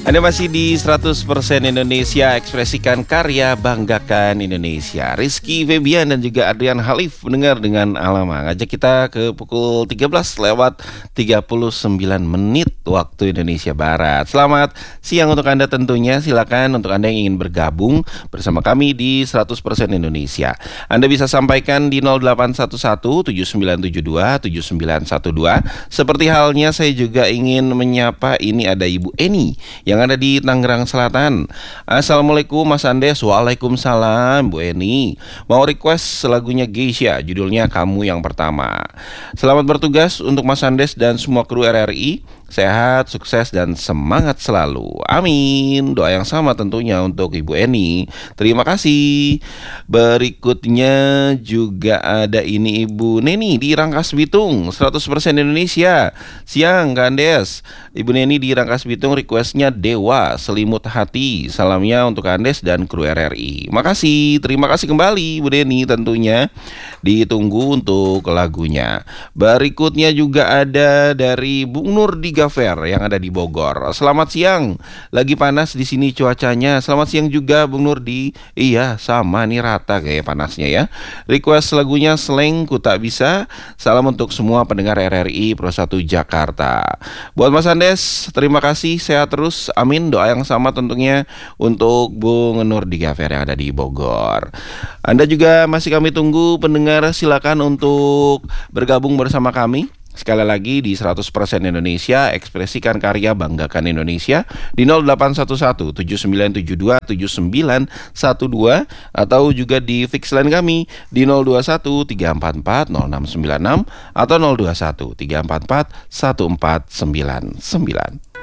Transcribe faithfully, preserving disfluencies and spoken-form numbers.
Anda masih di seratus persen Indonesia, ekspresikan karya, banggakan Indonesia. Rizky Febian dan juga Adrian Halif mendengar dengan Alama. Ngajak kita ke pukul tiga belas lewat tiga puluh sembilan menit waktu Indonesia Barat. Selamat siang untuk Anda tentunya. Silakan untuk Anda yang ingin bergabung bersama kami di seratus persen Indonesia. Anda bisa sampaikan di nol delapan satu satu tujuh sembilan tujuh dua tujuh sembilan satu dua. Seperti halnya saya juga ingin menyapa, ini ada Ibu Eni yang ada di Tangerang Selatan. Assalamualaikum Mas Andes. Waalaikumsalam Bu Eni. Mau request lagunya Geisha, judulnya Kamu Yang Pertama. Selamat bertugas untuk Mas Andes dan semua kru R R I. Sehat, sukses, dan semangat selalu. Amin. Doa yang sama tentunya untuk Ibu Eni. Terima kasih. Berikutnya juga ada ini Ibu Neni di Rangkas Bitung, seratus persen Indonesia. Siang Kak Andes. Ibu Neni di Rangkas Bitung requestnya Dewa, Selimut Hati. Salamnya untuk Andes dan kru R R I. Makasih. Terima kasih kembali Ibu Neni tentunya. Ditunggu untuk lagunya. Berikutnya juga ada dari Bung Nur di Gafer yang ada di Bogor. Selamat siang. Lagi panas di sini cuacanya. Selamat siang juga Bung Nurdi. Iya, sama nih, rata kayak panasnya ya. Request lagunya Slang Ku Tak Bisa. Salam untuk semua pendengar R R I Pro satu Jakarta. Buat Mas Andes, terima kasih, sehat terus. Amin. Doa yang sama tentunya untuk Bung Nurdi Gafer yang ada di Bogor. Anda juga masih kami tunggu pendengar, silakan untuk bergabung bersama kami. Sekali lagi di seratus persen Indonesia, ekspresikan karya, banggakan Indonesia di nol delapan satu satu tujuh sembilan tujuh dua tujuh sembilan satu dua atau juga di fix line kami di nol dua satu tiga empat empat nol enam sembilan enam atau nol dua satu tiga empat empat satu empat sembilan sembilan.